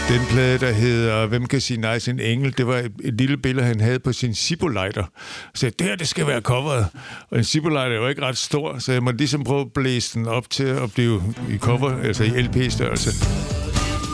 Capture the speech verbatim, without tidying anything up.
Den plade, der hedder Hvem kan sige nej til en engel, det var et, et lille billede, han havde på sin Zippo-lighter. Så sagde, det her, det skal være coveret. Og en Zippo-lighter er jo ikke ret stor, så jeg måtte ligesom prøve at blæse den op til at blive i cover, altså i L P-størrelse.